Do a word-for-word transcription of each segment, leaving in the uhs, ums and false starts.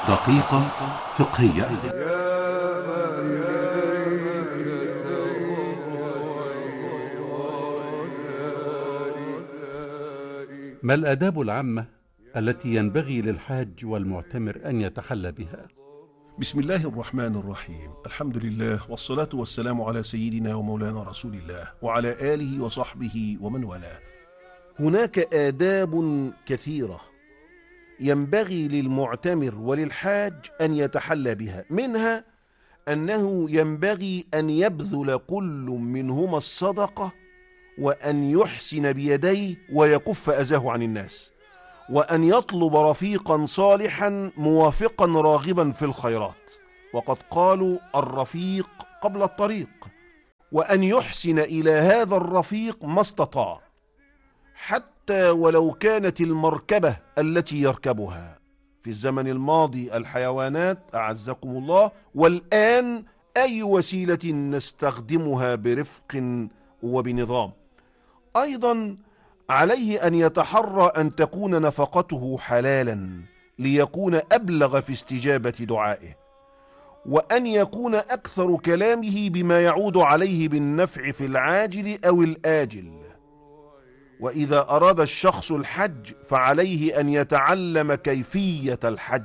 دقيقة فقهية. ما الآداب العامة التي ينبغي للحاج والمعتمر أن يتحلى بها؟ بسم الله الرحمن الرحيم. الحمد لله والصلاة والسلام على سيدنا ومولانا رسول الله وعلى آله وصحبه ومن والاه. هناك آداب كثيرة ينبغي للمعتمر وللحاج أن يتحلى بها، منها أنه ينبغي أن يبذل كل منهما الصدقة، وأن يحسن بيديه ويكف أذاه عن الناس، وأن يطلب رفيقا صالحا موافقا راغبا في الخيرات، وقد قالوا الرفيق قبل الطريق، وأن يحسن إلى هذا الرفيق ما استطاع، حتى ولو كانت المركبة التي يركبها في الزمن الماضي الحيوانات أعزكم الله، والآن أي وسيلة نستخدمها برفق وبنظام. أيضا عليه أن يتحرى أن تكون نفقته حلالا ليكون أبلغ في استجابة دعائه، وأن يكون أكثر كلامه بما يعود عليه بالنفع في العاجل أو الآجل. وإذا أراد الشخص الحج فعليه أن يتعلم كيفية الحج،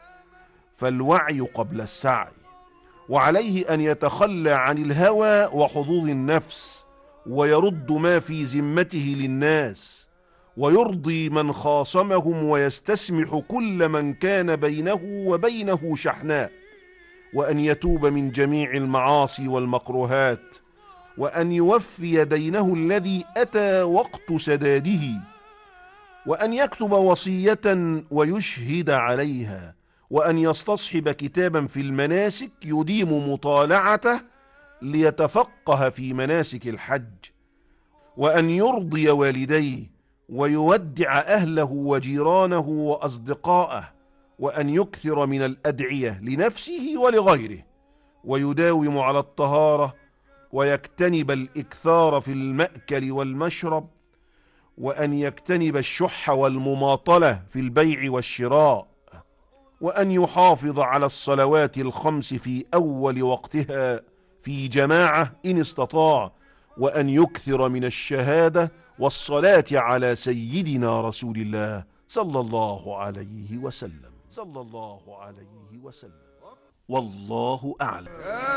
فالوعي قبل السعي، وعليه أن يتخلى عن الهوى وحظوظ النفس، ويرد ما في ذمته للناس، ويرضي من خاصمهم، ويستسمح كل من كان بينه وبينه شحناء، وأن يتوب من جميع المعاصي والمكروهات، وأن يوفي دينه الذي أتى وقت سداده، وأن يكتب وصية ويشهد عليها، وأن يستصحب كتابا في المناسك يديم مطالعته ليتفقه في مناسك الحج، وأن يرضي والديه ويودع أهله وجيرانه وأصدقائه، وأن يكثر من الأدعية لنفسه ولغيره، ويداوم على الطهارة، ويجتنب الإكثار في المأكل والمشرب، وأن يجتنب الشح والمماطلة في البيع والشراء، وأن يحافظ على الصلوات الخمس في أول وقتها في جماعة إن استطاع، وأن يكثر من الشهادة والصلاة على سيدنا رسول الله صلى الله عليه وسلم صلى الله عليه وسلم والله أعلم.